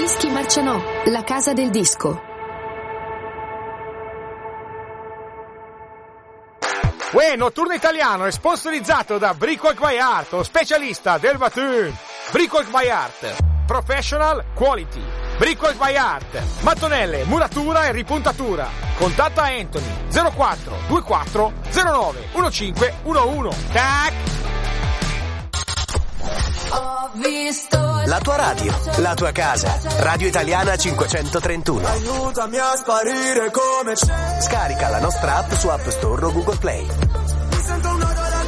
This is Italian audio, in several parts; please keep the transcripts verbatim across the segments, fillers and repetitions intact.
Dischi Marcianò, la casa del disco. Uè, Notturno Italiano è sponsorizzato da Brickwork by Art, lo specialista del mattone. Brickwork by Art, professional quality. Brickwork by Art, mattonelle, muratura e ripuntatura. Contatta Anthony zero quattro due quattro zero nove uno cinque uno uno. Tac! La tua radio, la tua casa. Radio Italiana cinquecentotrentuno. Aiutami a sparire come c'è. Scarica la nostra app su App Store o Google Play. Mi sento un odore alla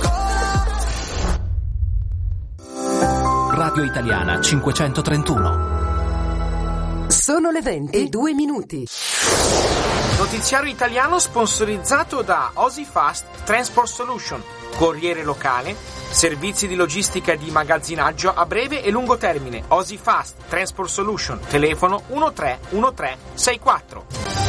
gola. Radio Italiana cinquecentotrentuno. Sono le venti e due minuti. Notiziario italiano sponsorizzato da Osifast Transport Solution, corriere locale, servizi di logistica e di magazzinaggio a breve e lungo termine. Osifast Transport Solution, telefono uno tre uno tre sei quattro.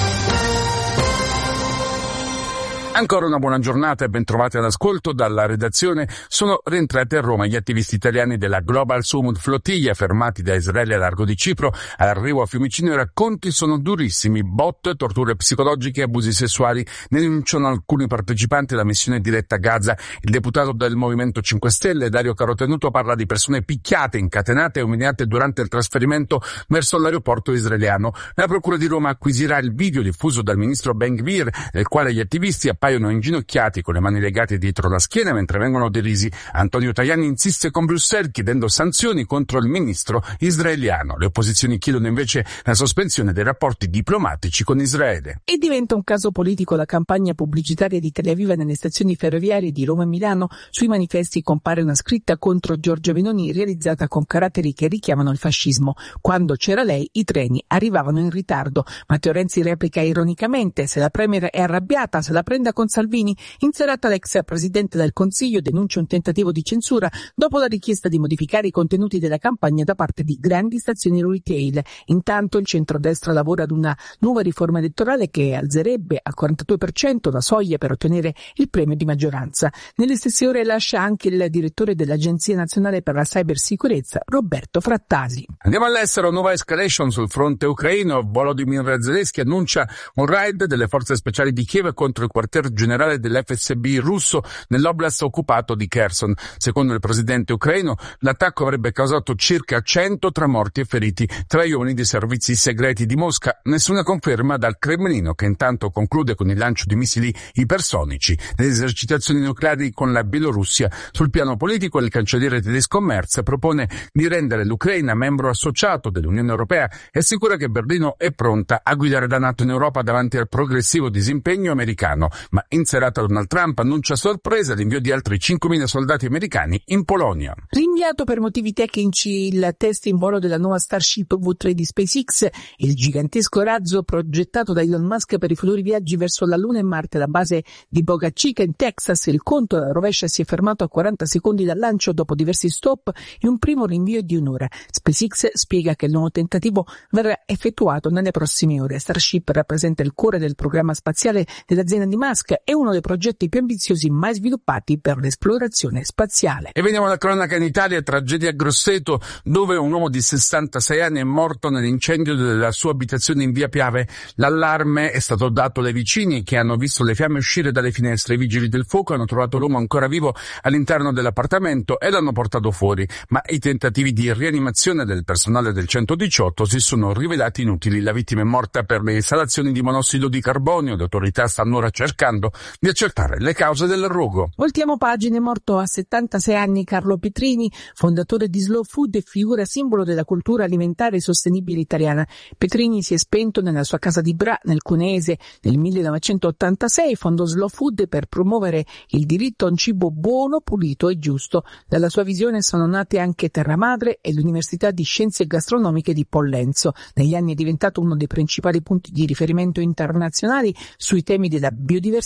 Ancora una buona giornata e ben trovati all'ascolto dalla redazione. Sono rientrati a Roma gli attivisti italiani della Global Summit Flottiglia, fermati da Israele a largo di Cipro. All'arrivo a Fiumicino i racconti sono durissimi: botte, torture psicologiche e abusi sessuali. Ne denunciano alcuni partecipanti alla missione diretta a Gaza. Il deputato del Movimento cinque Stelle, Dario Carotenuto, parla di persone picchiate, incatenate e umiliate durante il trasferimento verso l'aeroporto israeliano. La Procura di Roma acquisirà il video diffuso dal ministro Ben Gvir, nel quale gli attivisti appaiono inginocchiati con le mani legate dietro la schiena mentre vengono derisi. Antonio Tajani insiste con Bruxelles chiedendo sanzioni contro il ministro israeliano. Le opposizioni chiedono invece la sospensione dei rapporti diplomatici con Israele. E diventa un caso politico la campagna pubblicitaria di Televiva nelle stazioni ferroviarie di Roma e Milano. Sui manifesti compare una scritta contro Giorgia Meloni realizzata con caratteri che richiamano il fascismo. Quando c'era lei i treni arrivavano in ritardo. Matteo Renzi replica ironicamente: se la Premier è arrabbiata se la prenda con Salvini. In serata l'ex presidente del Consiglio denuncia un tentativo di censura dopo la richiesta di modificare i contenuti della campagna da parte di grandi stazioni retail. Intanto il centrodestra lavora ad una nuova riforma elettorale che alzerebbe al quarantadue per cento la soglia per ottenere il premio di maggioranza. Nelle stesse ore lascia anche il direttore dell'Agenzia Nazionale per la Cybersicurezza, Roberto Frattasi. Andiamo all'estero, nuova escalation sul fronte ucraino. Volodymyr Zelensky annuncia un raid delle forze speciali di Kiev contro il quartier generale dell'F S B russo nell'oblast occupato di Kherson. Secondo il presidente ucraino, l'attacco avrebbe causato circa cento tra morti e feriti tra gli uomini dei servizi segreti di Mosca. Nessuna conferma dal Cremlino, che intanto conclude con il lancio di missili ipersonici. Le esercitazioni nucleari con la Bielorussia. Sul piano politico, il cancelliere tedesco Merz propone di rendere l'Ucraina membro associato dell'Unione Europea e assicura che Berlino è pronta a guidare la NATO in Europa davanti al progressivo disimpegno americano. Ma in serata Donald Trump annuncia a sorpresa l'invio di altri cinquemila soldati americani in Polonia. Rinviato per motivi tecnici il test in volo della nuova Starship V tre di SpaceX, il gigantesco razzo progettato da Elon Musk per i futuri viaggi verso la Luna e Marte alla base di Boca Chica in Texas. Il conto alla rovescia si è fermato a quaranta secondi dal lancio dopo diversi stop e un primo rinvio di un'ora. SpaceX spiega che il nuovo tentativo verrà effettuato nelle prossime ore. Starship rappresenta il cuore del programma spaziale dell'azienda di Musk. È uno dei progetti più ambiziosi mai sviluppati per l'esplorazione spaziale. E veniamo alla cronaca in Italia, tragedia a Grosseto, dove un uomo di sessantasei anni è morto nell'incendio della sua abitazione in via Piave. L'allarme è stato dato dai vicini che hanno visto le fiamme uscire dalle finestre. I vigili del fuoco hanno trovato l'uomo ancora vivo all'interno dell'appartamento e l'hanno portato fuori, ma i tentativi di rianimazione del personale del centodiciotto si sono rivelati inutili. La vittima è morta per le esalazioni di monossido di carbonio. Le autorità stanno ora cercando di accertare le cause del rogo. Voltiamo pagine. Morto a settantasei anni Carlo Petrini, fondatore di Slow Food e figura simbolo della cultura alimentare sostenibile italiana. Petrini si è spento nella sua casa di Bra, nel Cuneese. Nel millenovecentottantasei fondò Slow Food per promuovere il diritto a un cibo buono, pulito e giusto. Dalla sua visione sono nate anche Terra Madre e l'Università di Scienze Gastronomiche di Pollenzo. Negli anni è diventato uno dei principali punti di riferimento internazionali sui temi della biodiversità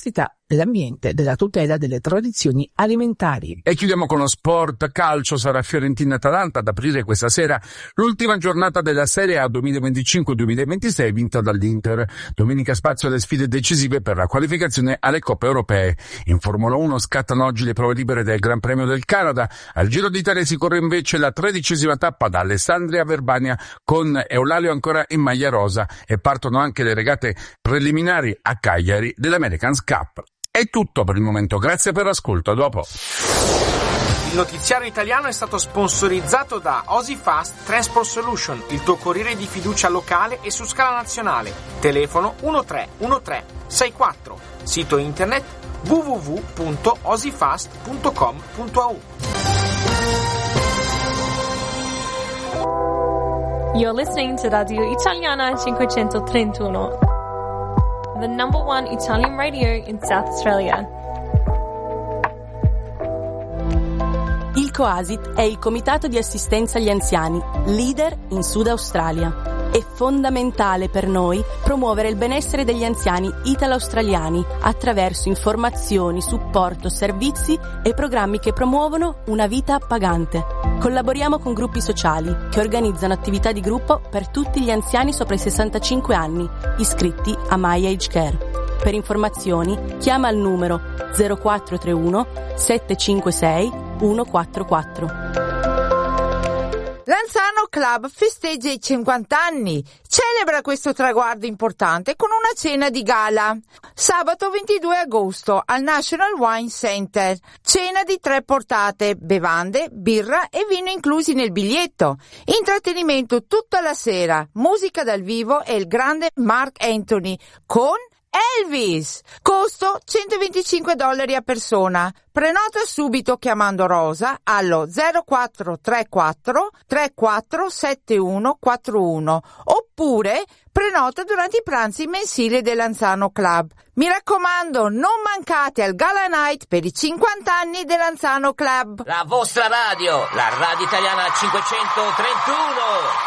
dell'ambiente, della tutela delle tradizioni alimentari. E chiudiamo con lo sport calcio. Sarà Fiorentina-Atalanta ad aprire questa sera l'ultima giornata della Serie A duemilaventicinque duemilaventisei vinta dall'Inter. Domenica spazio alle sfide decisive per la qualificazione alle Coppe Europee. In Formula uno scattano oggi le prove libere del Gran Premio del Canada. Al Giro d'Italia si corre invece la tredicesima tappa da Alessandria a Verbania con Eulalio ancora in maglia rosa e partono anche le regate preliminari a Cagliari dell'Americans Cup. È tutto per il momento, grazie per l'ascolto, a dopo. Il notiziario italiano è stato sponsorizzato da OsiFast Transport Solution, il tuo corriere di fiducia locale e su scala nazionale. Telefono uno tre uno tre sei quattro. Sito internet w w w punto osifast punto com punto a u. You're listening to Radio Italiana cinquecentotrentuno, the number one Italian radio in South Australia. Il COASIT è il Comitato di Assistenza agli Anziani, leader in Sud Australia. È fondamentale per noi promuovere il benessere degli anziani italo-australiani attraverso informazioni, supporto, servizi e programmi che promuovono una vita appagante. Collaboriamo con gruppi sociali che organizzano attività di gruppo per tutti gli anziani sopra i sessantacinque anni, iscritti a My Age Care. Per informazioni chiama il numero zero quattro tre uno sette cinque sei uno quattro quattro. L'Anzano Club festeggia i cinquanta anni. Celebra questo traguardo importante con una cena di gala. Sabato ventidue agosto al National Wine Center. Cena di tre portate, bevande, birra e vino inclusi nel biglietto. Intrattenimento tutta la sera, musica dal vivo e il grande Mark Anthony con Elvis. Costo centoventicinque dollari a persona. Prenota subito chiamando Rosa allo zero quattro tre quattro tre quattro sette uno quattro uno oppure prenota durante i pranzi mensili dell'Anzano Club. Mi raccomando, non mancate al Gala Night per i cinquanta anni dell'Anzano Club. La vostra radio, la Radio Italiana cinquecentotrentuno.